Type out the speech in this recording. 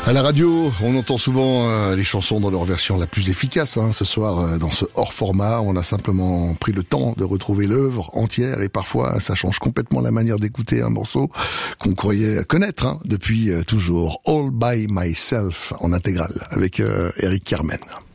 À la radio, on entend souvent les chansons dans leur version la plus efficace. Ce soir, dans ce hors format, on a simplement pris le temps de retrouver l'œuvre entière et parfois ça change complètement la manière d'écouter un morceau qu'on croyait connaître depuis toujours. All by Myself en intégrale avec Eric Carmen.